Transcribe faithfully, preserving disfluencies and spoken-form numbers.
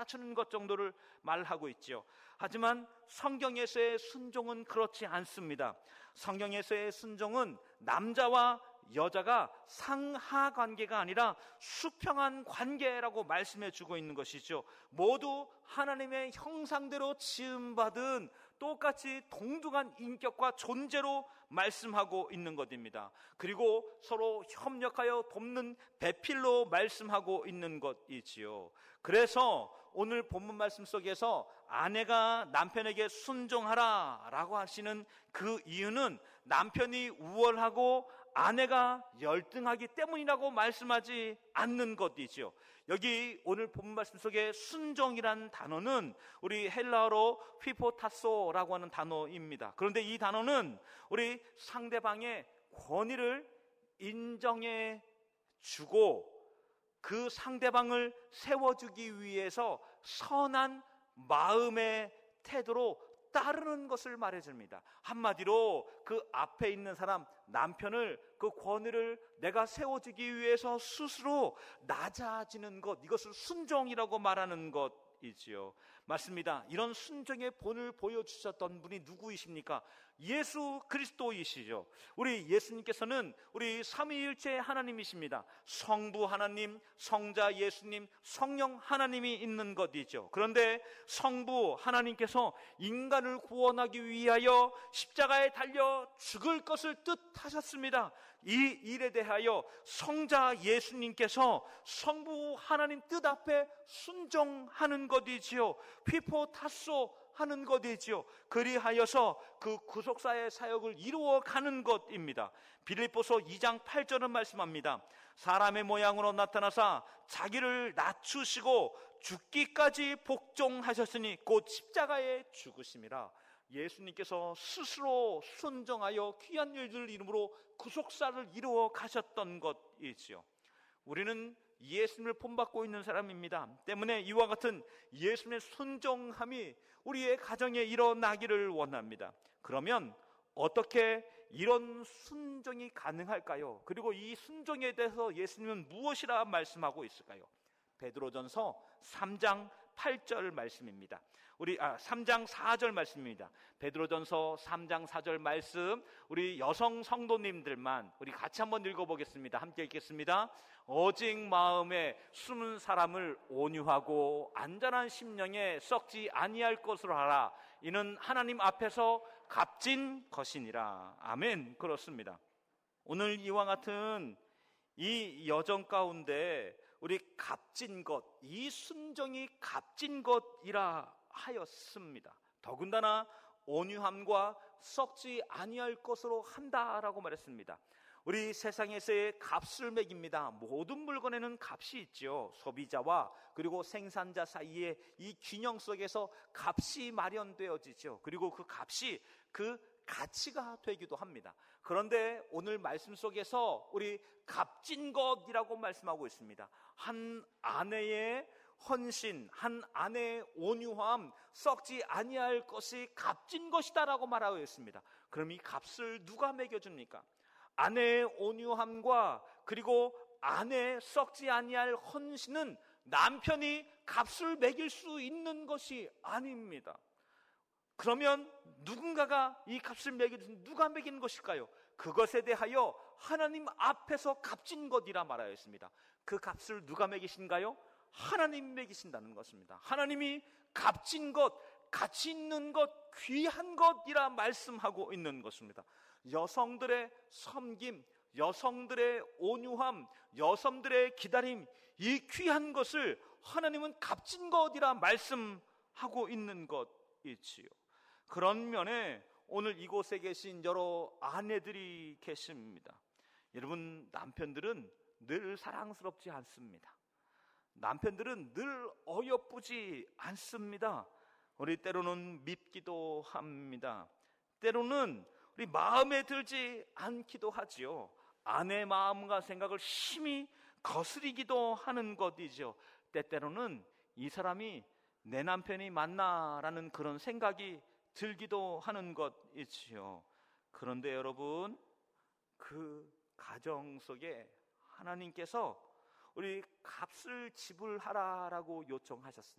갖추는 것 정도를 말하고 있죠. 하지만 성경에서의 순종은 그렇지 않습니다. 성경에서의 순종은 남자와 여자가 상하 관계가 아니라 수평한 관계라고 말씀해 주고 있는 것이죠. 모두 하나님의 형상대로 지음받은 똑같이 동등한 인격과 존재로 말씀하고 있는 것입니다. 그리고 서로 협력하여 돕는 배필로 말씀하고 있는 것이지요. 그래서 오늘 본문 말씀 속에서 아내가 남편에게 순종하라 라고 하시는 그 이유는 남편이 우월하고 아내가 열등하기 때문이라고 말씀하지 않는 것이죠. 여기 오늘 본문 말씀 속에 순종이라는 단어는 우리 헬라어로 휘포타소라고 하는 단어입니다. 그런데 이 단어는 우리 상대방의 권위를 인정해 주고 그 상대방을 세워주기 위해서 선한 마음의 태도로 따르는 것을 말해줍니다. 한마디로 그 앞에 있는 사람, 남편을, 그 권위를 내가 세워주기 위해서 스스로 낮아지는 것, 이것을 순종이라고 말하는 것이지요. 맞습니다. 이런 순종의 본을 보여주셨던 분이 누구이십니까? 예수 그리스도이시죠. 우리 예수님께서는 우리 삼위일체 하나님이십니다. 성부 하나님, 성자 예수님, 성령 하나님이 있는 것이죠. 그런데 성부 하나님께서 인간을 구원하기 위하여 십자가에 달려 죽을 것을 뜻하셨습니다. 이 일에 대하여 성자 예수님께서 성부 하나님 뜻 앞에 순종하는 것이지요. 휘포타소 하는 것이지요. 그리하여서 그 구속사의 사역을 이루어 가는 것입니다. 빌립보서 이 장 팔 절은 말씀합니다. 사람의 모양으로 나타나사 자기를 낮추시고 죽기까지 복종하셨으니 곧 십자가에 죽으심이라. 예수님께서 스스로 순종하여 귀한 일들 이름으로 구속사를 이루어 가셨던 것이지요. 우리는 예수님을 본받고 있는 사람입니다. 때문에 이와 같은 예수님의 순종함이 우리의 가정에 일어나기를 원합니다. 그러면 어떻게 이런 순종이 가능할까요? 그리고 이 순종에 대해서 예수님은 무엇이라 말씀하고 있을까요? 베드로전서 삼 장 팔 절 말씀입니다. 우리 아 삼 장 사 절 말씀입니다. 베드로전서 삼 장 사 절 말씀, 우리 여성 성도님들만 우리 같이 한번 읽어보겠습니다. 함께 읽겠습니다. 오직 마음에 숨은 사람을 온유하고 안전한 심령에 썩지 아니할 것으로 하라. 이는 하나님 앞에서 값진 것이니라. 아멘. 그렇습니다. 오늘 이와 같은 이 여정 가운데 우리 값진 것, 이 순종이 값진 것이라 하였습니다. 더군다나 온유함과 썩지 아니할 것으로 한다라고 말했습니다. 우리 세상에서의 값을 매깁니다. 모든 물건에는 값이 있죠. 소비자와 그리고 생산자 사이에 이 균형 속에서 값이 마련되어지죠. 그리고 그 값이 그 가치가 되기도 합니다. 그런데 오늘 말씀 속에서 우리 값진 것이라고 말씀하고 있습니다. 한 아내의 헌신, 한 아내의 온유함, 썩지 아니할 것이 값진 것이다라고 말하고 있습니다. 그럼 이 값을 누가 매겨줍니까? 아내의 온유함과 그리고 아내의 썩지 아니할 헌신은 남편이 값을 매길 수 있는 것이 아닙니다. 그러면 누군가가 이 값을 매기는 누가 매기는 것일까요? 그것에 대하여 하나님 앞에서 값진 것이라 말하였습니다. 그 값을 누가 매기신가요? 하나님 매기신다는 것입니다. 하나님이 값진 것, 가치 있는 것, 귀한 것이라 말씀하고 있는 것입니다. 여성들의 섬김, 여성들의 온유함, 여성들의 기다림, 이 귀한 것을 하나님은 값진 것이라 말씀하고 있는 것이지요. 그런 면에 오늘 이곳에 계신 여러 아내들이 계십니다. 여러분, 남편들은 늘 사랑스럽지 않습니다. 남편들은 늘 어여쁘지 않습니다. 우리 때로는 밉기도 합니다. 때로는 우리 마음에 들지 않기도 하지요. 아내의 마음과 생각을 심히 거스리기도 하는 것이죠. 때때로는 이 사람이 내 남편이 맞나라는 그런 생각이 들기도 하는 것이지요. 그런데 여러분, 그 가정 속에 하나님께서 우리 값을 지불하라라고 요청하셨습니다.